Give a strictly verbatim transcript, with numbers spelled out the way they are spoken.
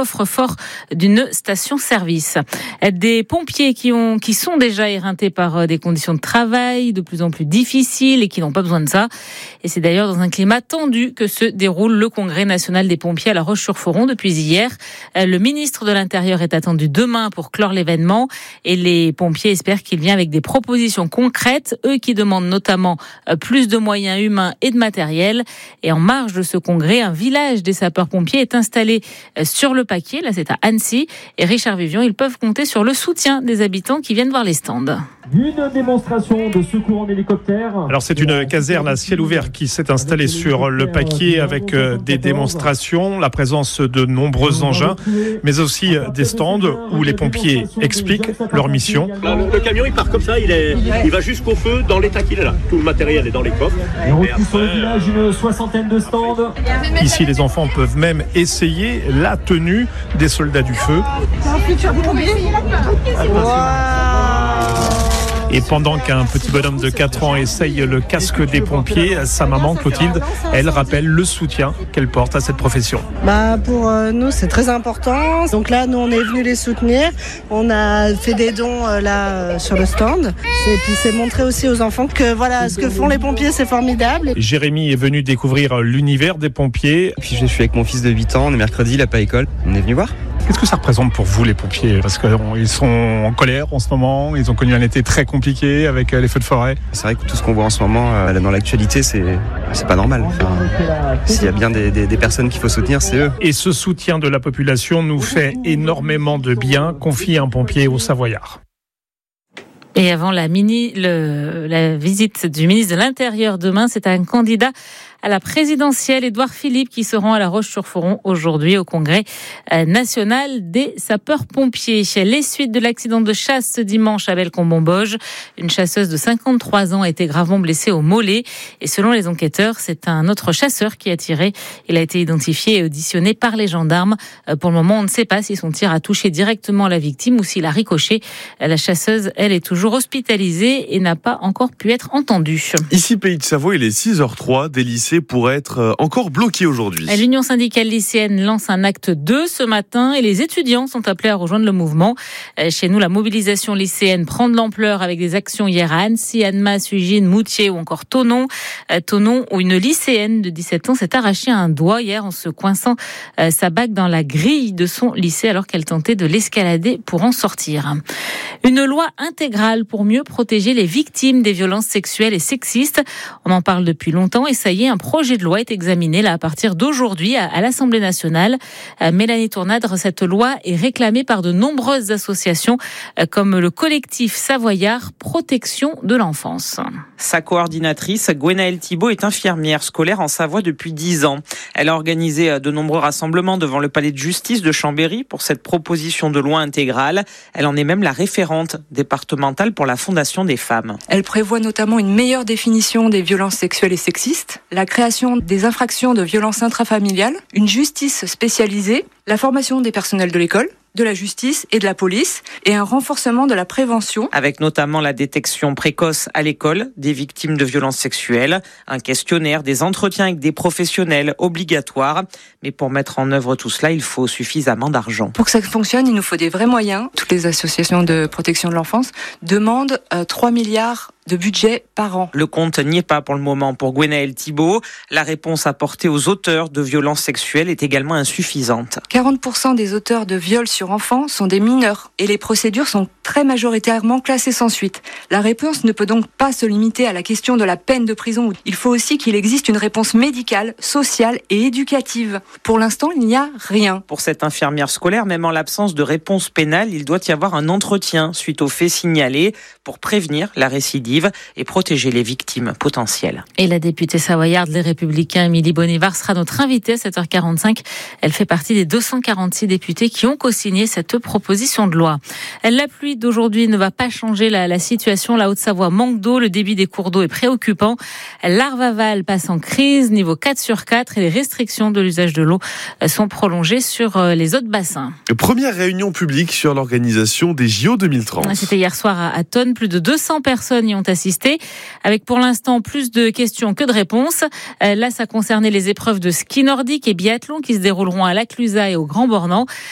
coffre-fort d'une station-service. Des pompiers qui ont, qui sont déjà éreintés par des conditions de travail de plus en plus difficiles et qui n'ont pas besoin de ça. Et c'est d'ailleurs dans un climat tendu que se déroule le congrès national des pompiers à La Roche-sur-Foron depuis hier. Le ministre de l'Intérieur est attendu demain pour clore l'événement et les pompiers espèrent qu'il vient avec des propositions concrètes, eux qui demandent notamment plus de moyens humains et de matériel. Et en marge de ce congrès, un village des sapeurs-pompiers est installé sur le Paquier, là c'est à Annecy. Et Richard Vivion, ils peuvent compter sur le soutien des habitants qui viennent voir les stands. Une démonstration de secours en hélicoptère. Alors c'est une caserne à ciel ouvert qui s'est installée sur le Paquier avec des démonstrations, la présence de nombreux engins, mais aussi des stands où les pompiers expliquent leur mission. Là, le, le camion il part comme ça, il, est, il va jusqu'au feu dans l'état qu'il est là. Tout le matériel est dans les coffres. Et on retrouve sur le village une soixantaine de stands. Ici les enfants peuvent même essayer la tenue des soldats du feu. C'est un futur pompier. Et pendant qu'un petit bonhomme de quatre ans essaye le casque des pompiers, sa maman Clotilde, elle rappelle le soutien qu'elle porte à cette profession. Bah pour euh, nous c'est très important. Donc là nous on est venus les soutenir. On a fait des dons euh, là euh, sur le stand. Et puis c'est montrer aussi aux enfants que voilà ce que font les pompiers c'est formidable. Jérémy est venu découvrir l'univers des pompiers. Puis je suis avec mon fils de huit ans, on est mercredi, il n'a pas école. On est venu voir. Qu'est-ce que ça représente pour vous les pompiers ? Parce qu'ils sont en colère en ce moment, ils ont connu un été très compliqué avec les feux de forêt. C'est vrai que tout ce qu'on voit en ce moment euh, dans l'actualité, c'est, c'est pas normal. Enfin, s'il y a bien des, des, des personnes qu'il faut soutenir, c'est eux. Et ce soutien de la population nous fait énormément de bien, confie un pompier au Savoyard. Et avant la, mini, le, la visite du ministre de l'Intérieur demain, c'est un candidat à la présidentielle, Édouard Philippe, qui se rend à La Roche-sur-Foron aujourd'hui au congrès national des sapeurs-pompiers. Les suites de l'accident de chasse ce dimanche à Bellecombe-Bomboge. Une chasseuse de cinquante-trois ans a été gravement blessée au mollet. Et selon les enquêteurs, c'est un autre chasseur qui a tiré. Il a été identifié et auditionné par les gendarmes. Pour le moment, on ne sait pas si son tir a touché directement la victime ou s'il a ricoché. La chasseuse, elle, est toujours hospitalisée et n'a pas encore pu être entendue. Ici, Pays de Savoie, il est six heures trois. Des lycées pourraient être encore bloqués aujourd'hui. L'Union syndicale lycéenne lance un acte deux ce matin et les étudiants sont appelés à rejoindre le mouvement. Chez nous, la mobilisation lycéenne prend de l'ampleur avec des actions hier à Annecy, Annemasse, Ugine, Moutier ou encore Thonon. Thonon, où une lycéenne de dix-sept ans s'est arraché un doigt hier en se coinçant sa bague dans la grille de son lycée alors qu'elle tentait de l'escalader pour en sortir. Une loi intégrale pour mieux protéger les victimes des violences sexuelles et sexistes. On en parle depuis longtemps et ça y est, un projet de loi est examiné là à partir d'aujourd'hui à, à l'Assemblée nationale. Euh, Mélanie Tournadre, cette loi est réclamée par de nombreuses associations euh, comme le collectif savoyard Protection de l'enfance. Sa coordinatrice, Gwenaëlle Thibault, est infirmière scolaire en Savoie depuis dix ans. Elle a organisé de nombreux rassemblements devant le palais de justice de Chambéry pour cette proposition de loi intégrale. Elle en est même la référente départementale pour la Fondation des femmes. Elle prévoit notamment une meilleure définition des violences sexuelles et sexistes, la création des infractions de violences intrafamiliales, une justice spécialisée, la formation des personnels de l'école, de la justice et de la police et un renforcement de la prévention. Avec notamment la détection précoce à l'école des victimes de violences sexuelles, un questionnaire, des entretiens avec des professionnels obligatoires. Mais pour mettre en œuvre tout cela, il faut suffisamment d'argent. Pour que ça fonctionne, il nous faut des vrais moyens. Toutes les associations de protection de l'enfance demandent euh, trois milliards de budget par an. Le compte n'y est pas pour le moment pour Gwenaëlle Thibault. La réponse apportée aux auteurs de violences sexuelles est également insuffisante. quarante pour cent des auteurs de viols sur enfants sont des mineurs et les procédures sont très majoritairement classées sans suite. La réponse ne peut donc pas se limiter à la question de la peine de prison. Il faut aussi qu'il existe une réponse médicale, sociale et éducative. Pour l'instant, il n'y a rien. Pour cette infirmière scolaire, même en l'absence de réponse pénale, il doit y avoir un entretien suite aux faits signalés pour prévenir la récidive et protéger les victimes potentielles. Et la députée savoyarde Les Républicains, Émilie Bonivard, sera notre invitée à sept heures quarante-cinq. Elle fait partie des deux cent quarante-six députés qui ont co-signé cette proposition de loi. La pluie d'aujourd'hui ne va pas changer la, la situation. La Haute-Savoie manque d'eau, le débit des cours d'eau est préoccupant. L'Arvaval passe en crise, niveau quatre sur quatre, et les restrictions de l'usage de l'eau sont prolongées sur les autres bassins. Première réunion publique sur l'organisation des J O deux mille trente. C'était hier soir à, à Tonne. Plus de deux cents personnes y ont assisté, avec pour l'instant plus de questions que de réponses. Là, ça concernait les épreuves de ski nordique et biathlon qui se dérouleront à La Clusaz et au Grand Bornand.